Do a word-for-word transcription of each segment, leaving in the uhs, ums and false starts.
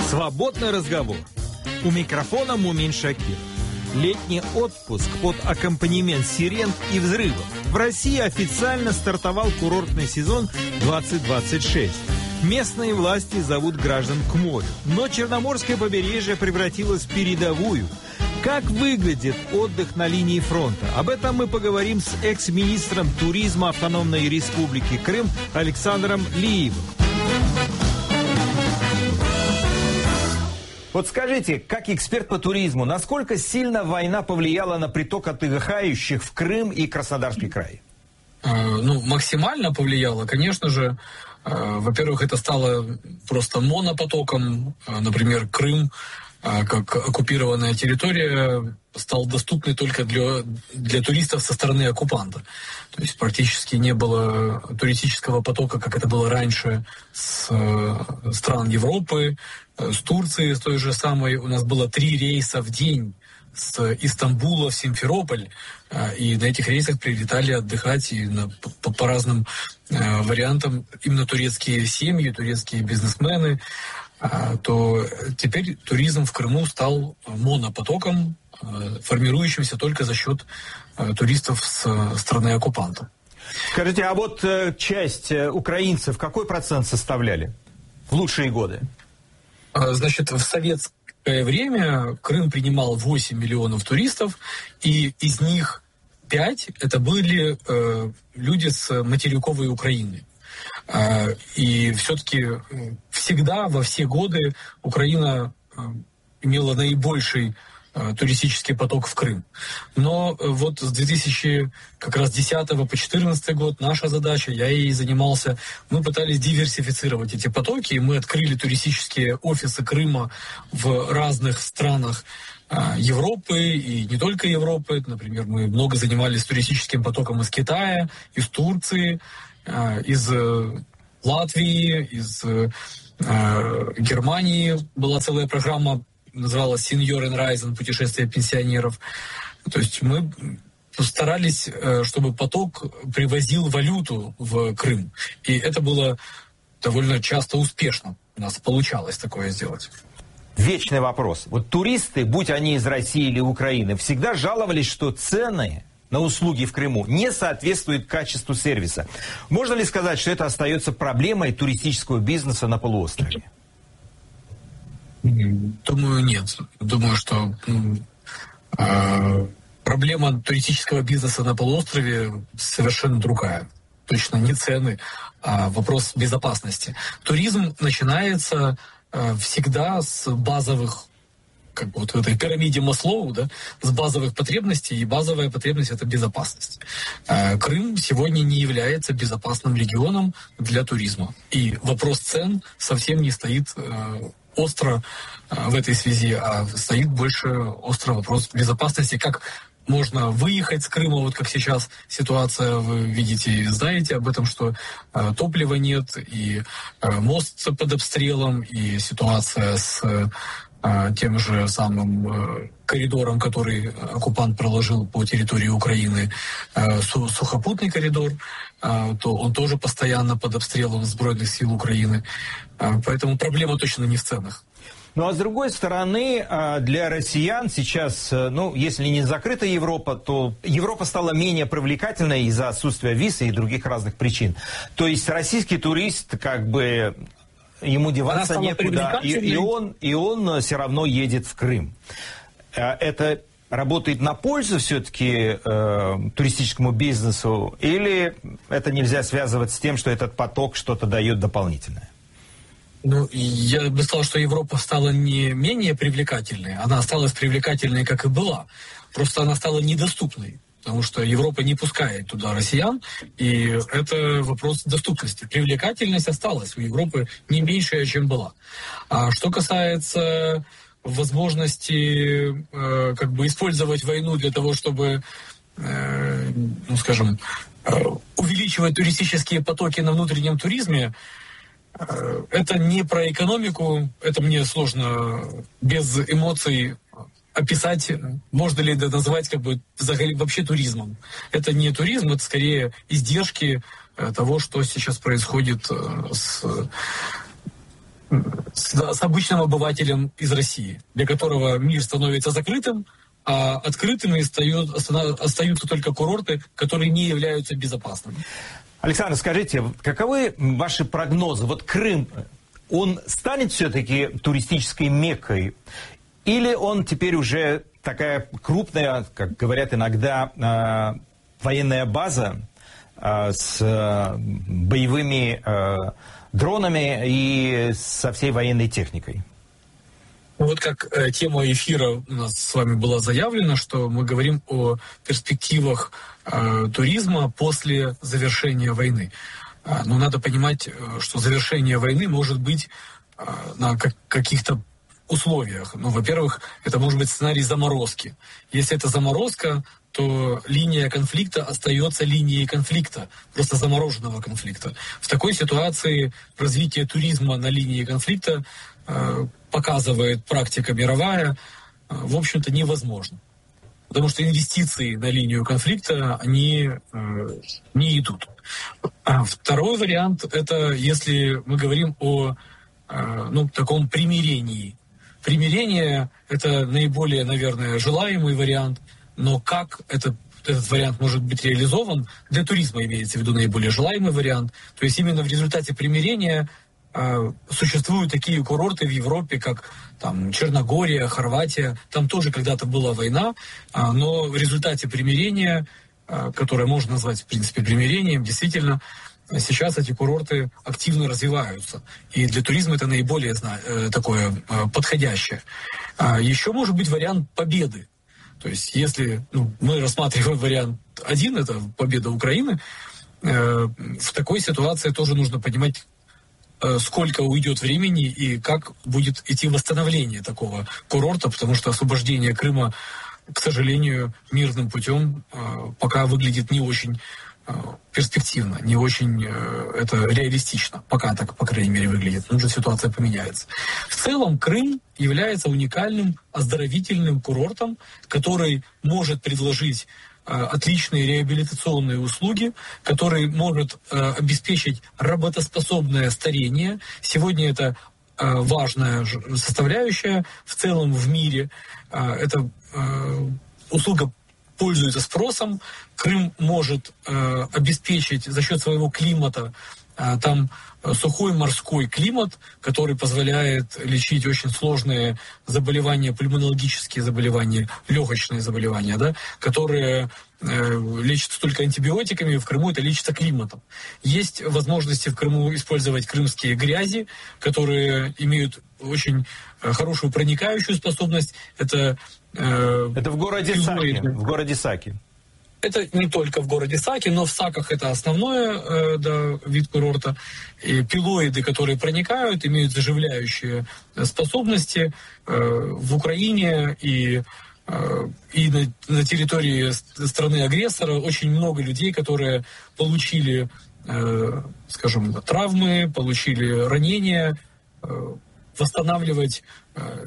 Свободный разговор. У микрофона Мумин Шакир. Летний отпуск под аккомпанемент сирен и взрывов. В России официально стартовал курортный сезон двадцать двадцать шесть. Местные власти зовут граждан к морю. Но Черноморское побережье превратилось в передовую. Как выглядит отдых на линии фронта? Об этом мы поговорим с экс-министром туризма Автономной Республики Крым Александром Лиевым. Вот скажите, как эксперт по туризму, насколько сильно война повлияла на приток отдыхающих в Крым и Краснодарский край? Ну, максимально повлияло, конечно же. Во-первых, это стало просто монопотоком. Например, Крым, как оккупированная территория, стал доступный только для, для туристов со стороны оккупанта. То есть практически не было туристического потока, как это было раньше, с стран Европы, с Турции, с той же самой. У нас было три рейса в день с Истамбула в Симферополь, и на этих рейсах прилетали отдыхать и на, по, по разным э, вариантам именно турецкие семьи, турецкие бизнесмены. Э, то теперь туризм в Крыму стал монопотоком, э, формирующимся только за счет э, туристов с э, страны оккупанта. Скажите, а вот э, часть э, украинцев какой процент составляли в лучшие годы? Э, значит, в советском В свое время Крым принимал восемь миллионов туристов, и из них пять это были э, люди с материковой Украины. Э, и все-таки всегда, во все годы Украина э, имела наибольший э, туристический поток в Крым. Но э, вот с две тысячи десятого по две тысячи четырнадцатый год наша задача, я ей занимался, мы пытались диверсифицировать эти потоки, и мы открыли туристические офисы Крыма в разных странах э, Европы и не только Европы. Например, мы много занимались туристическим потоком из Китая, из Турции, э, из э, Латвии, из э, Германии. Была целая программа, называлась «Senior and Rising», путешествие пенсионеров. То есть мы старались, чтобы поток привозил валюту в Крым. И это было довольно часто успешно. У нас получалось такое сделать. Вечный вопрос. Вот туристы, будь они из России или Украины, всегда жаловались, что цены на услуги в Крыму не соответствуют качеству сервиса. Можно ли сказать, что это остается проблемой туристического бизнеса на полуострове? Думаю, нет. Думаю, что э, проблема туристического бизнеса на полуострове совершенно другая. Точно не цены, а вопрос безопасности. Туризм начинается э, всегда с базовых, как бы вот в этой пирамиде Маслоу, да, с базовых потребностей, и базовая потребность — это безопасность. Э, Крым сегодня не является безопасным регионом для туризма. И вопрос цен совсем не стоит э, остро э, в этой связи, а стоит больше остро вопрос безопасности, как можно выехать с Крыма, вот как сейчас ситуация, вы видите и знаете об этом, что э, топлива нет, и э, мост под обстрелом, и ситуация с э, тем же самым э, коридором, который оккупант проложил по территории Украины, э, су- сухопутный коридор, э, то он тоже постоянно под обстрелом Збройных сил Украины. Э, поэтому проблема точно не в ценах. Ну, а с другой стороны, для россиян сейчас, ну, если не закрыта Европа, то Европа стала менее привлекательной из-за отсутствия виз и других разных причин. То есть российский турист, как бы, ему деваться некуда, и, и, он, и он все равно едет в Крым. Это работает на пользу все-таки э, туристическому бизнесу, или это нельзя связывать с тем, что этот поток что-то дает дополнительное? Ну, я бы сказал, что Европа стала не менее привлекательной, она осталась привлекательной, как и была. Просто она стала недоступной, потому что Европа не пускает туда россиян, и это вопрос доступности. Привлекательность осталась у Европы не меньшая, чем была. А что касается возможности э, как бы использовать войну для того, чтобы, э, ну, скажем, э, увеличивать туристические потоки на внутреннем туризме, это не про экономику, это мне сложно без эмоций описать, можно ли это назвать как бы вообще туризмом. Это не туризм, это скорее издержки того, что сейчас происходит с с, с обычным обывателем из России, для которого мир становится закрытым, а открытыми остают, остаются только курорты, которые не являются безопасными. Александр, скажите, каковы ваши прогнозы? Вот Крым, он станет все-таки туристической меккой? Или он теперь уже такая крупная, как говорят иногда, военная база с боевыми дронами и со всей военной техникой? Вот как э, тема эфира у нас с вами была заявлена, что мы говорим о перспективах э, туризма после завершения войны. Э, но надо понимать, э, что завершение войны может быть э, на как- каких-то условиях. Ну, во-первых, это может быть сценарий заморозки. Если это заморозка, то линия конфликта остается линией конфликта, просто замороженного конфликта. В такой ситуации развитие туризма на линии конфликта э, показывает практика мировая, в общем-то, невозможно. Потому что инвестиции на линию конфликта, они э, не идут. А второй вариант — это если мы говорим о э, ну, таком примирении. Примирение — это наиболее, наверное, желаемый вариант, но как это, этот вариант может быть реализован, для туризма имеется в виду наиболее желаемый вариант. То есть именно в результате примирения существуют такие курорты в Европе, как там, Черногория, Хорватия. Там тоже когда-то была война, но в результате примирения, которое можно назвать, в принципе, примирением, действительно, сейчас эти курорты активно развиваются. И для туризма это наиболее такое подходящее. Еще может быть вариант победы. То есть если ну, мы рассматриваем вариант один, это победа Украины, в такой ситуации тоже нужно понимать, сколько уйдет времени и как будет идти восстановление такого курорта, потому что освобождение Крыма, к сожалению, мирным путем пока выглядит не очень перспективно, не очень это реалистично. Пока так, по крайней мере, выглядит. Может, ситуация поменяется. В целом, Крым является уникальным оздоровительным курортом, который может предложить отличные реабилитационные услуги, который может э, обеспечить работоспособное старение. Сегодня это э, важная составляющая в целом в мире. Э, эта э, услуга пользуется спросом. Крым может э, обеспечить за счет своего климата, э, там сухой морской климат, который позволяет лечить очень сложные заболевания, пульмонологические заболевания, легочные заболевания, да, которые э, лечатся только антибиотиками, в Крыму это лечится климатом. Есть возможности в Крыму использовать крымские грязи, которые имеют очень э, хорошую проникающую способность. Это, э, это в городе Саки. В городе Саки. Это не только в городе Саки, но в Саках это основной э, да, вид курорта. И пилоиды, которые проникают, имеют заживляющие способности. Э, в Украине и, э, и на, на территории страны-агрессора очень много людей, которые получили, э, скажем, травмы, получили ранения. Э, восстанавливать, э,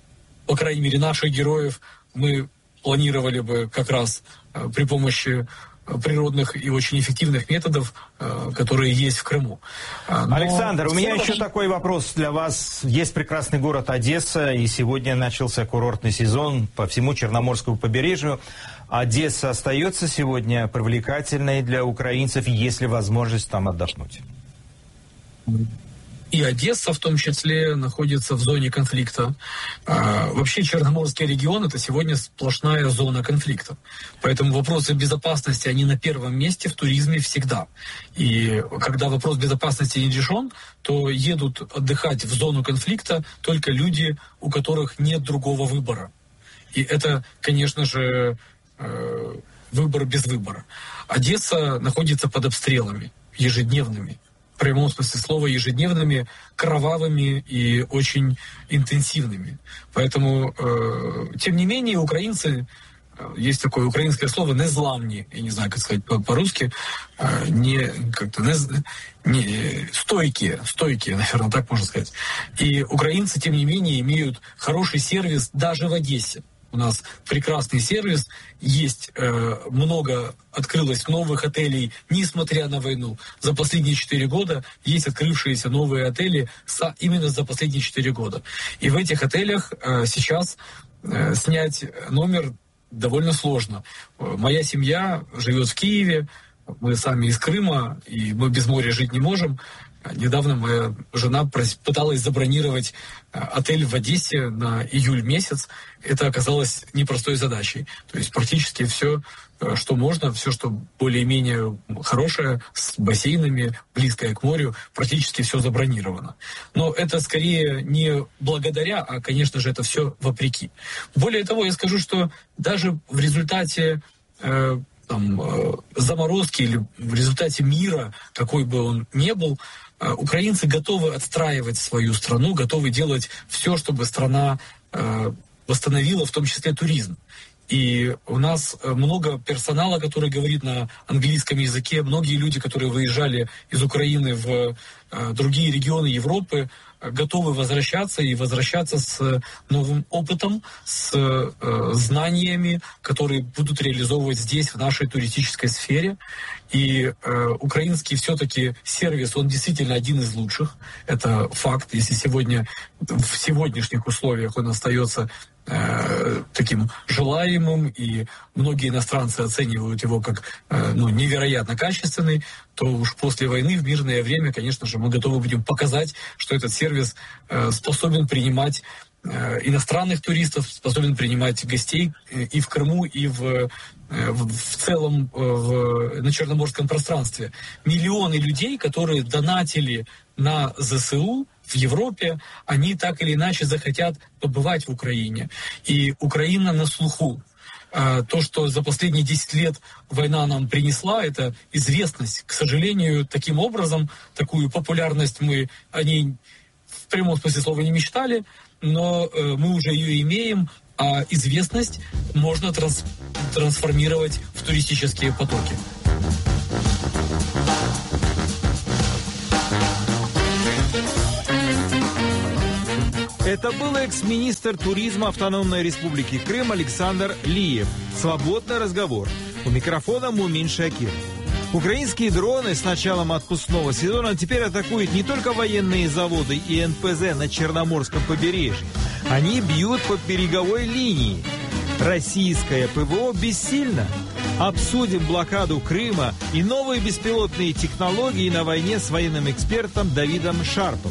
по крайней мере, наших героев мы планировали бы как раз при помощи природных и очень эффективных методов, которые есть в Крыму. Но Александр, у меня еще такой вопрос для вас. Есть прекрасный город Одесса, и сегодня начался курортный сезон по всему Черноморскому побережью. Одесса остается сегодня привлекательной для украинцев, есть ли возможность там отдохнуть? И Одесса в том числе находится в зоне конфликта. А, вообще Черноморский регион — это сегодня сплошная зона конфликта. Поэтому вопросы безопасности, они на первом месте в туризме всегда. И когда вопрос безопасности не решен, то едут отдыхать в зону конфликта только люди, у которых нет другого выбора. И это, конечно же, выбор без выбора. Одесса находится под обстрелами ежедневными. В прямом смысле слова ежедневными, кровавыми и очень интенсивными. Поэтому, э, тем не менее, украинцы, э, есть такое украинское слово «незламни», я не знаю, как сказать по- по-русски, э, не, как-то, не, не, стойкие, стойкие, наверное, так можно сказать. И украинцы, тем не менее, имеют хороший сервис даже в Одессе. у нас прекрасный сервис, есть э, много, открылось новых отелей, несмотря на войну. За последние четыре года есть открывшиеся новые отели со, именно за последние четыре года. И в этих отелях э, сейчас э, снять номер довольно сложно. Моя семья живет в Киеве, мы сами из Крыма, и мы без моря жить не можем. Недавно моя жена пыталась забронировать отель в Одессе на июль месяц. Это оказалось непростой задачей. То есть практически все, что можно, все, что более-менее хорошее, с бассейнами, близкое к морю, практически все забронировано. Но это скорее не благодаря, а, конечно же, это все вопреки. Более того, я скажу, что даже в результате э, там, э, заморозки или в результате мира, какой бы он ни был, украинцы готовы отстраивать свою страну, готовы делать все, чтобы страна э, восстановила, в том числе туризм. И у нас много персонала, который говорит на английском языке. Многие люди, которые выезжали из Украины в э, другие регионы Европы, готовы возвращаться и возвращаться с новым опытом, с э, знаниями, которые будут реализовывать здесь, в нашей туристической сфере. И э, украинский все-таки сервис, он действительно один из лучших. Это факт. Если сегодня, в сегодняшних условиях он остается э, таким желаемым, и многие иностранцы оценивают его как э, ну, невероятно качественный, то уж после войны в мирное время, конечно же, мы готовы будем показать, что этот сервис э, способен принимать э, иностранных туристов, способен принимать гостей и в Крыму, и в, э, в, в целом э, в, на Черноморском пространстве. Миллионы людей, которые донатили на ЗСУ в Европе, они так или иначе захотят побывать в Украине. И Украина на слуху. То, что за последние десять лет война нам принесла, это известность. К сожалению, таким образом, такую популярность мы о ней в прямом смысле слова не мечтали, но мы уже ее имеем, а известность можно транс- трансформировать в туристические потоки. Это был экс-министр туризма Автономной Республики Крым Александр Лиев. Свободный разговор. У микрофона Мумин Шакир. Украинские дроны с началом отпускного сезона теперь атакуют не только военные заводы и эн пэ зэ на Черноморском побережье. Они бьют по береговой линии. Российское пэ вэ о бессильно. Обсудим блокаду Крыма и новые беспилотные технологии на войне с военным экспертом Давидом Шарпом.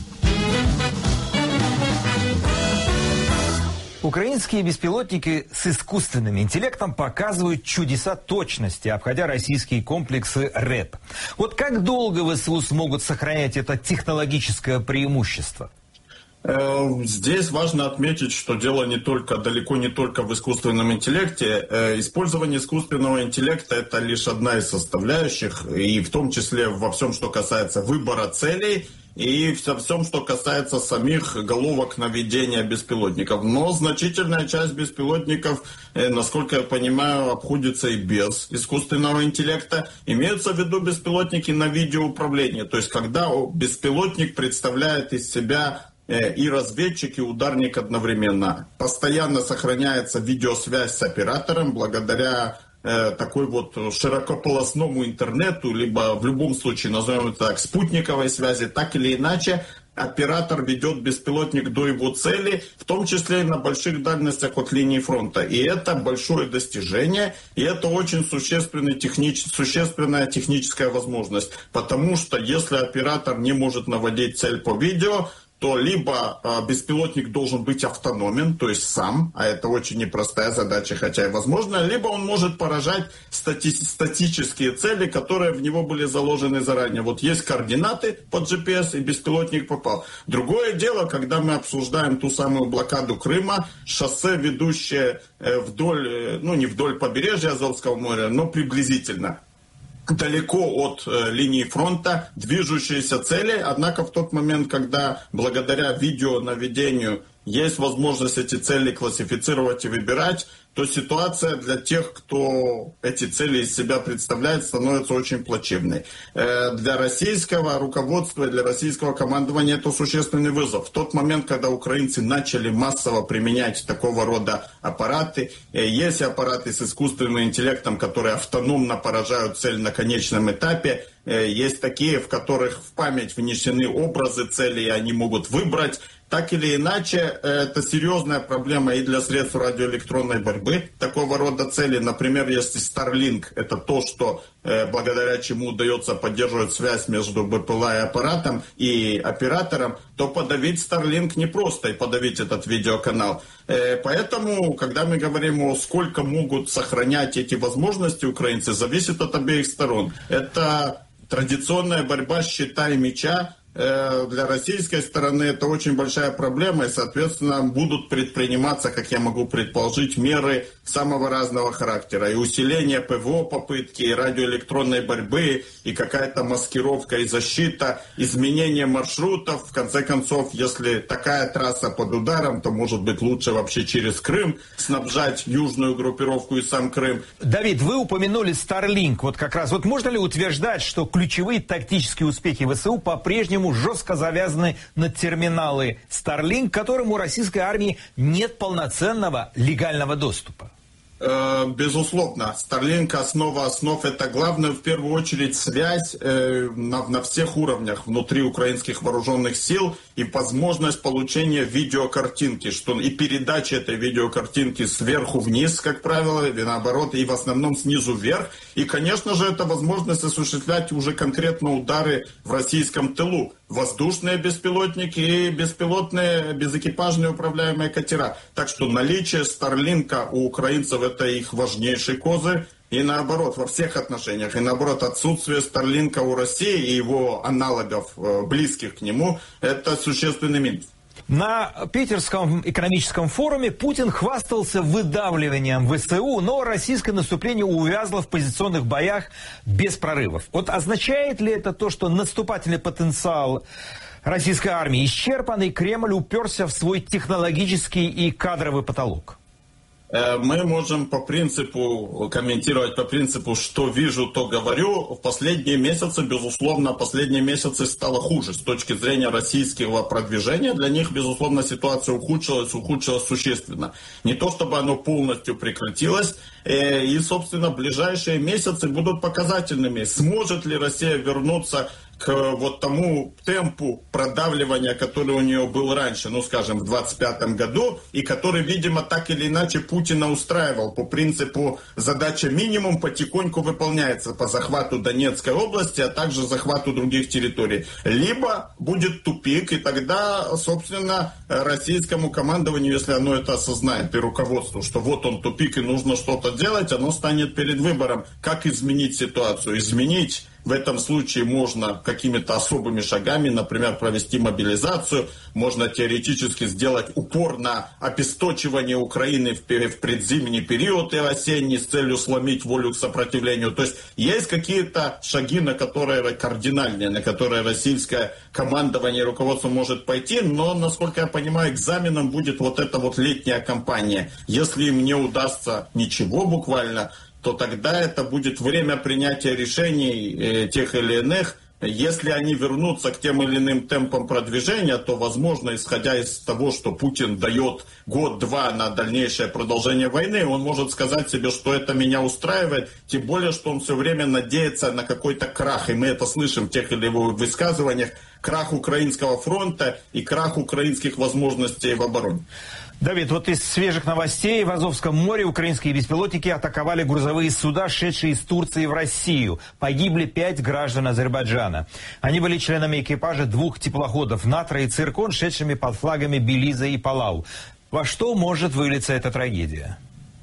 Украинские беспилотники с искусственным интеллектом показывают чудеса точности, обходя российские комплексы РЭП. Вот как долго ВСУ смогут сохранять это технологическое преимущество? Здесь важно отметить, что дело не только, далеко не только в искусственном интеллекте. Использование искусственного интеллекта – это лишь одна из составляющих, и в том числе во всем, что касается выбора целей, и во всем, что касается самих головок наведения беспилотников. Но значительная часть беспилотников, насколько я понимаю, обходится и без искусственного интеллекта. Имеются в виду беспилотники на видеоуправлении, то есть когда беспилотник представляет из себя и разведчик, и ударник одновременно. Постоянно сохраняется видеосвязь с оператором благодаря э, такой вот широкополосному интернету, либо в любом случае, назовем это так, спутниковой связи. Так или иначе, оператор ведет беспилотник до его цели, в том числе и на больших дальностях от линии фронта. И это большое достижение, и это очень существенный технич... существенная техническая возможность. Потому что если оператор не может наводить цель по видео, то либо э, беспилотник должен быть автономен, то есть сам, а это очень непростая задача, хотя и возможно, либо он может поражать стати- статические цели, которые в него были заложены заранее. Вот есть координаты под джи пи эс, и беспилотник попал. Другое дело, когда мы обсуждаем ту самую блокаду Крыма, шоссе, ведущее э, вдоль, э, ну не вдоль побережья Азовского моря, но приблизительно далеко от э, линии фронта, движущиеся цели. Однако в тот момент, когда благодаря видеонаведению есть возможность эти цели классифицировать и выбирать, то ситуация для тех, кто эти цели из себя представляет, становится очень плачевной. Для российского руководства, для российского командования это существенный вызов. В тот момент, когда украинцы начали массово применять такого рода аппараты, есть аппараты с искусственным интеллектом, которые автономно поражают цель на конечном этапе, есть такие, в которых в память внесены образы цели, и они могут выбрать. Так или иначе, это серьезная проблема и для средств радиоэлектронной борьбы такого рода цели. Например, если Starlink – это то, что благодаря чему удается поддерживать связь между БПЛА и аппаратом и оператором, то подавить Starlink непросто, и подавить этот видеоканал. Поэтому, когда мы говорим о сколько могут сохранять эти возможности украинцы, зависит от обеих сторон. Это традиционная борьба щита и меча. Для российской стороны это очень большая проблема, и, соответственно, будут предприниматься, как я могу предположить, меры самого разного характера. И усиление ПВО попытки, и радиоэлектронной борьбы, и какая-то маскировка и защита, изменение маршрутов. В конце концов, если такая трасса под ударом, то, может быть, лучше вообще через Крым снабжать южную группировку и сам Крым. Давид, вы упомянули Starlink. Вот как раз, вот можно ли утверждать, что ключевые тактические успехи ВСУ по-прежнему жестко завязаны на терминалы Starlink, к которым у российской армии нет полноценного легального доступа? Безусловно, Starlink основа основ, это главное в первую очередь связь э, на, на всех уровнях внутри украинских вооруженных сил и возможность получения видеокартинки, что и передача этой видеокартинки сверху вниз, как правило, и наоборот, и в основном снизу вверх. И, конечно же, это возможность осуществлять уже конкретно удары в российском тылу. Воздушные беспилотники и беспилотные безэкипажные управляемые катера. Так что наличие Старлинка у украинцев это их важнейший козырь. И наоборот, во всех отношениях. И наоборот, отсутствие Старлинка у России и его аналогов, близких к нему, это существенный минус. На Питерском экономическом форуме Путин хвастался выдавливанием ВСУ, но российское наступление увязло в позиционных боях без прорывов. Вот означает ли это то, что наступательный потенциал российской армии исчерпан, и Кремль уперся в свой технологический и кадровый потолок? Мы можем по принципу комментировать, по принципу, что вижу, то говорю. В последние месяцы, безусловно, последние месяцы стало хуже с точки зрения российского продвижения. Для них, безусловно, ситуация ухудшилась, ухудшилась существенно. Не то, чтобы оно полностью прекратилось. И, собственно, ближайшие месяцы будут показательными. Сможет ли Россия вернуться к вот тому темпу продавливания, который у нее был раньше, ну, скажем, в двадцать пятом году, и который, видимо, так или иначе Путина устраивал. По принципу задача минимум потихоньку выполняется по захвату Донецкой области, а также захвату других территорий. Либо будет тупик, и тогда, собственно, российскому командованию, если оно это осознает, и руководству, что вот он тупик и нужно что-то делать, оно станет перед выбором, как изменить ситуацию. Изменить в этом случае можно какими-то особыми шагами, например, провести мобилизацию, можно теоретически сделать упор на обесточивание Украины в предзимний период и осенний с целью сломить волю к сопротивлению. То есть есть какие-то шаги, на которые кардинальные, на которые российское командование и руководство может пойти, но, насколько я понимаю, экзаменом будет вот эта вот летняя кампания. Если им не удастся ничего буквально, то тогда это будет время принятия решений э, тех или иных. Если они вернутся к тем или иным темпам продвижения, то, возможно, исходя из того, что Путин дает год-два на дальнейшее продолжение войны, он может сказать себе, что это меня устраивает, тем более, что он все время надеется на какой-то крах, и мы это слышим в тех или иных высказываниях, крах украинского фронта и крах украинских возможностей в обороне. Давид, вот из свежих новостей: в Азовском море украинские беспилотники атаковали грузовые суда, шедшие из Турции в Россию. Погибли пять граждан Азербайджана. Они были членами экипажа двух теплоходов «Натра» и «Циркон», шедшими под флагами Белиза и Палау. Во что может вылиться эта трагедия?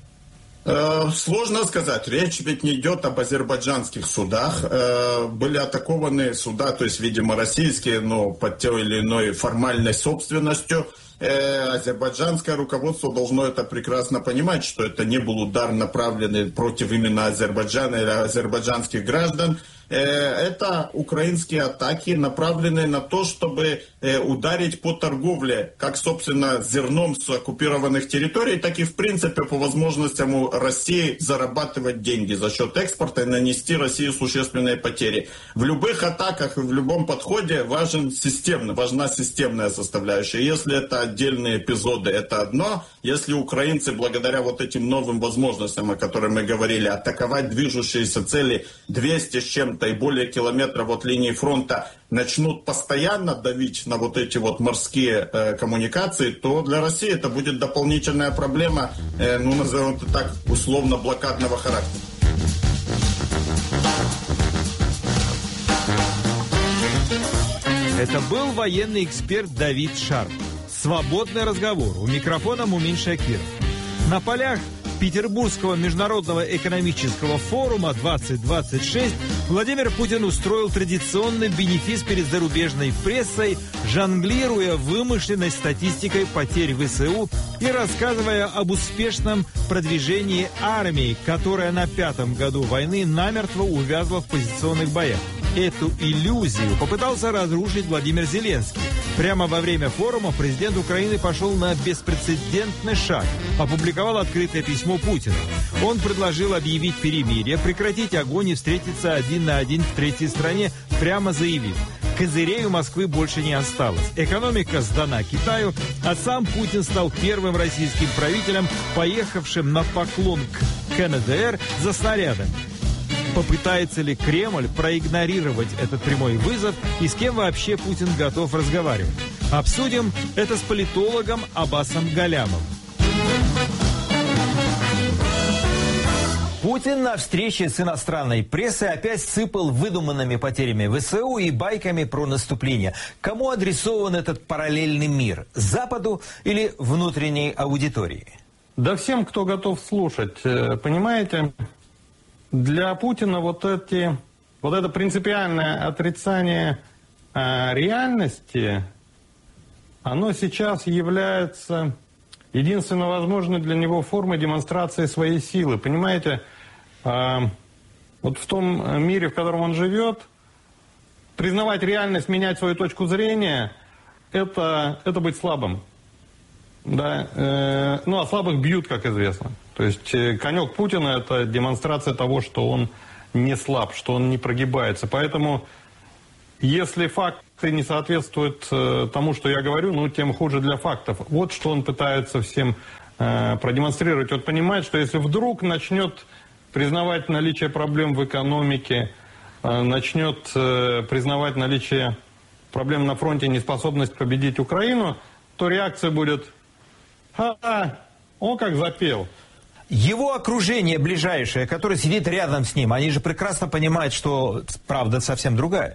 Сложно сказать. Речь ведь не идет об азербайджанских судах. Были атакованы суда, то есть, видимо, российские, но под той или иной формальной собственностью. Азербайджанское руководство должно это прекрасно понимать, что это не был удар, направленный против именно Азербайджана или азербайджанских граждан. это украинские атаки, направленные на то, чтобы ударить по торговле, как, собственно, зерном с оккупированных территорий, так и, в принципе, по возможностям у России зарабатывать деньги за счет экспорта и нанести России существенные потери. В любых атаках и в любом подходе важен системный, важна системная составляющая. Если это отдельные эпизоды, это одно. Если украинцы, благодаря вот этим новым возможностям, о которых мы говорили, атаковать движущиеся цели двести с чем-то и более километров от линии фронта, начнут постоянно давить на вот эти вот морские э, коммуникации, то для России это будет дополнительная проблема, э, ну, назовем это так, условно блокадного характера. Это был военный эксперт Давид Шарп. Свободный разговор. У микрофона Мумин Шакиров. На полях Петербургского международного экономического форума двадцать двадцать шесть Владимир Путин устроил традиционный бенефис перед зарубежной прессой, жонглируя вымышленной статистикой потерь ВСУ и рассказывая об успешном продвижении армии, которая на пятом году войны намертво увязла в позиционных боях. Эту иллюзию попытался разрушить Владимир Зеленский. Прямо во время форума президент Украины пошел на беспрецедентный шаг. Опубликовал открытое письмо Путину. Он предложил объявить перемирие, прекратить огонь и встретиться один на один в третьей стране, прямо заявив: козырей у Москвы больше не осталось. Экономика сдана Китаю, а сам Путин стал первым российским правителем, поехавшим на поклон к КНДР за снарядом. Попытается ли Кремль проигнорировать этот прямой вызов и с кем вообще Путин готов разговаривать? Обсудим это с политологом Аббасом Галямовым. Путин на встрече с иностранной прессой опять сыпал выдуманными потерями ВСУ и байками про наступление. Кому адресован этот параллельный мир? Западу или внутренней аудитории? Да всем, кто готов слушать. Понимаете, для Путина вот эти, вот это принципиальное отрицание э, реальности, оно сейчас является единственно возможной для него формой демонстрации своей силы. Понимаете, э, вот в том мире, в котором он живет, признавать реальность, менять свою точку зрения, это, это быть слабым. Да, э, ну, а слабых бьют, как известно. То есть э, конек Путина – это демонстрация того, что он не слаб, что он не прогибается. Поэтому, если факты не соответствуют э, тому, что я говорю, ну, тем хуже для фактов. Вот что он пытается всем э, продемонстрировать. Вот понимает, что если вдруг начнет признавать наличие проблем в экономике, э, начнет э, признавать наличие проблем на фронте, неспособность победить Украину, то реакция будет: «Ха-ха, он как запел». Его окружение ближайшее, которое сидит рядом с ним, они же прекрасно понимают, что правда совсем другая.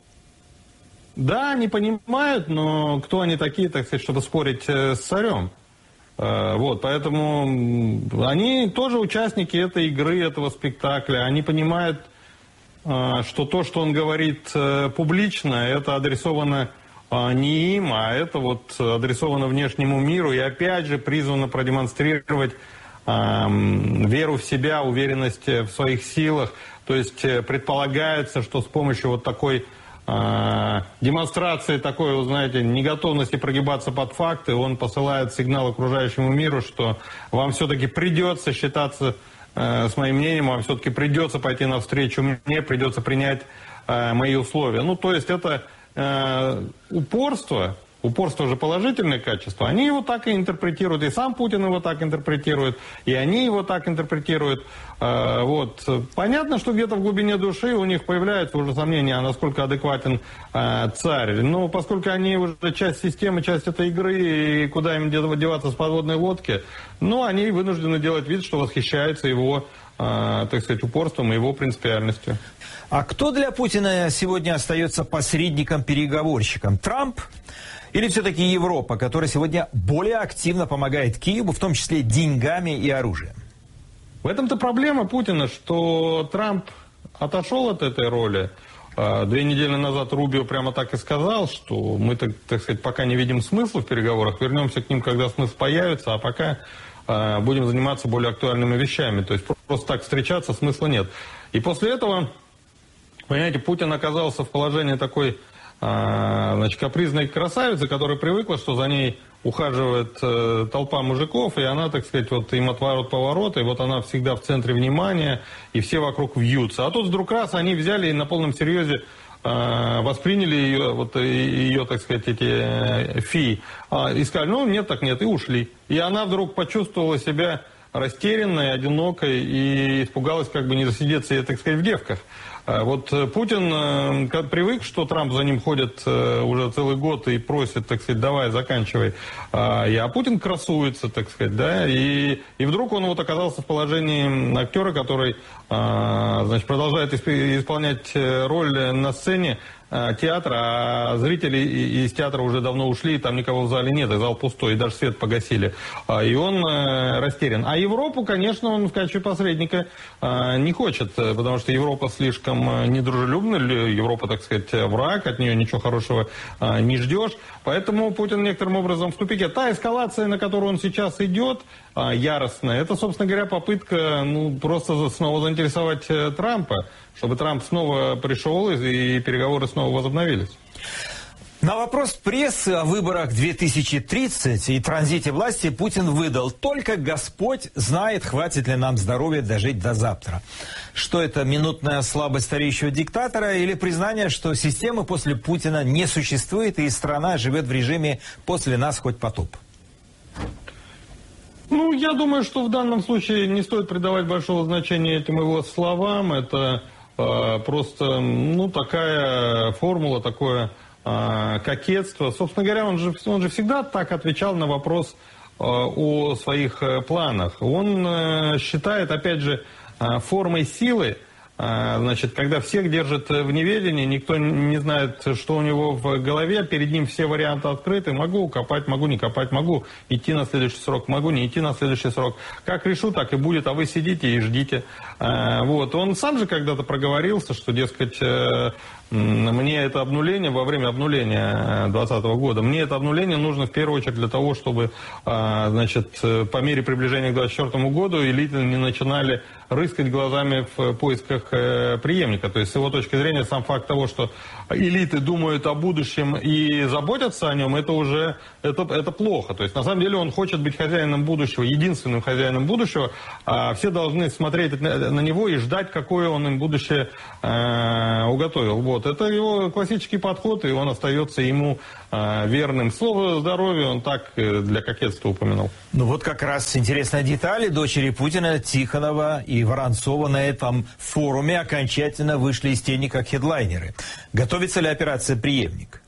Да, они понимают, но кто они такие, так сказать, чтобы спорить с царем? Вот, поэтому они тоже участники этой игры, этого спектакля. Они понимают, что то, что он говорит публично, это адресовано не им, а это вот адресовано внешнему миру и опять же призвано продемонстрировать э, веру в себя, уверенность в своих силах. То есть предполагается, что с помощью вот такой э, демонстрации, такой, вы знаете, неготовности прогибаться под факты, он посылает сигнал окружающему миру, что вам все-таки придется считаться э, с моим мнением, вам все-таки придется пойти навстречу мне, придется принять э, мои условия. Ну, то есть это упорство, упорство же положительное качество, они его так и интерпретируют, и сам Путин его так интерпретирует, и они его так интерпретируют. Вот. Понятно, что где-то в глубине души у них появляются уже сомнения, насколько адекватен царь. Но поскольку они уже часть системы, часть этой игры, и куда им деваться с подводной лодки, ну, они вынуждены делать вид, что восхищаются его, так сказать, упорством и его принципиальностью. А кто для Путина сегодня остается посредником-переговорщиком? Трамп или все-таки Европа, которая сегодня более активно помогает Киеву, в том числе деньгами и оружием? В этом-то проблема Путина, что Трамп отошел от этой роли. Две недели назад Рубио прямо так и сказал, что мы, так, так сказать, пока не видим смысла в переговорах, вернемся к ним, когда смысл появится, а пока будем заниматься более актуальными вещами. То есть просто так встречаться смысла нет. И после этого Понимаете, Путин оказался в положении такой, значит, капризной красавицы, которая привыкла, что за ней ухаживает э, толпа мужиков, и она, так сказать, вот им отворот-поворот, и вот она всегда в центре внимания, и все вокруг вьются. А тут вдруг раз они взяли и на полном серьезе э, восприняли ее, вот, ее, так сказать, эти э, фи, э, и сказали, ну, нет, так нет, и ушли. И она вдруг почувствовала себя растерянной, одинокой, и испугалась, как бы не засидеться, так сказать, в девках. Вот Путин э, привык, что Трамп за ним ходит э, уже целый год и просит, так сказать, давай, заканчивай. А, а Путин красуется, так сказать, да, и, и вдруг он вот оказался в положении актера, который, э, значит, продолжает исп- исполнять роль на сцене э, театра, а зрители из театра уже давно ушли, и там никого в зале нет, и зал пустой, и даже свет погасили. А, и он э, растерян. А Европу, конечно, он в качестве посредника э, не хочет, потому что Европа слишком недружелюбна, Европа, так сказать, враг, от нее ничего хорошего а, не ждешь. Поэтому Путин некоторым образом в тупике. Та эскалация, на которую он сейчас идет, а, яростная, это, собственно говоря, попытка ну, просто снова заинтересовать Трампа, чтобы Трамп снова пришел и, и переговоры снова возобновились. На вопрос прессы о выборах две тысячи тридцать и транзите власти Путин выдал: «Только Господь знает, хватит ли нам здоровья дожить до завтра». Что это, минутная слабость стареющего диктатора или признание, что системы после Путина не существует и страна живет в режиме «после нас хоть потоп»? Ну, я думаю, что в данном случае не стоит придавать большого значения этим его словам. Это э, просто, ну, такая формула, такое... кокетство. Собственно говоря, он же, он же всегда так отвечал на вопрос э, о своих э, планах. Он э, считает, опять же, э, формой силы, э, значит, когда всех держит в неведении, никто не знает, что у него в голове, перед ним все варианты открыты. Могу копать, могу не копать, могу идти на следующий срок, могу не идти на следующий срок. Как решу, так и будет, а вы сидите и ждите. Э, вот. Он сам же когда-то проговорился, что, дескать, э, мне это обнуление, во время обнуления двадцатого года, мне это обнуление нужно в первую очередь для того, чтобы, значит, по мере приближения к двадцать четвёртому году элиты не начинали рыскать глазами в поисках преемника. То есть, с его точки зрения, сам факт того, что элиты думают о будущем и заботятся о нем, это уже это, это плохо. То есть, на самом деле, он хочет быть хозяином будущего, единственным хозяином будущего, а все должны смотреть на, на него и ждать, какое он им будущее э, уготовил. Вот. Это его классический подход, и он остается ему э, верным. Слово «здоровье» он так э, для кокетства упомянул. Ну вот как раз интересная деталь. Дочери Путина, Тихонова и Воронцова на этом форуме окончательно вышли из тени как хедлайнеры. Готовится ли операция «Преемник»?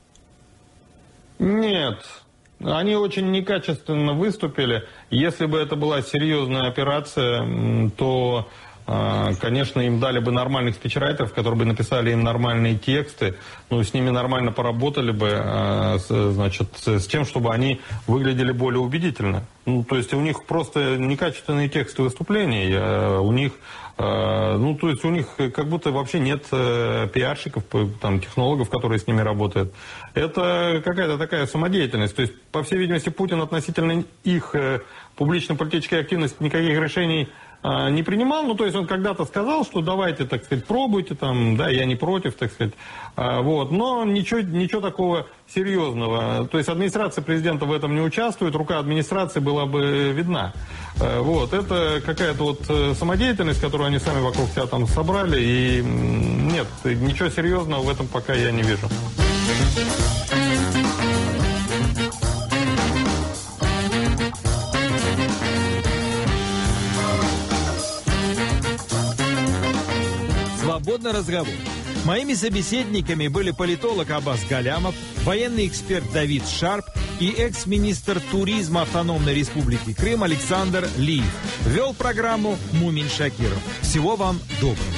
Нет. Они очень некачественно выступили. Если бы это была серьезная операция, то... Конечно, им дали бы нормальных спичрайтеров, которые бы написали им нормальные тексты, ну, с ними нормально поработали бы, значит, с тем, чтобы они выглядели более убедительно. Ну, то есть у них просто некачественные тексты выступлений, у них, ну, то есть у них как будто вообще нет пиарщиков, там, технологов, которые с ними работают. Это какая-то такая самодеятельность. То есть, по всей видимости, Путин относительно их публично-политической активности никаких решений не принимал, ну, то есть он когда-то сказал, что давайте, так сказать, пробуйте, там, да, я не против, так сказать, вот, но ничего, ничего такого серьезного. То есть администрация президента в этом не участвует, рука администрации была бы видна. Вот, это какая-то вот самодеятельность, которую они сами вокруг себя там собрали, и нет, ничего серьезного в этом пока я не вижу. Свободный разговор. Моими собеседниками были политолог Аббас Галямов, военный эксперт Давид Шарп и экс-министр туризма Автономной Республики Крым Александр Лиев. Вел программу Мумин Шакиров. Всего вам доброго.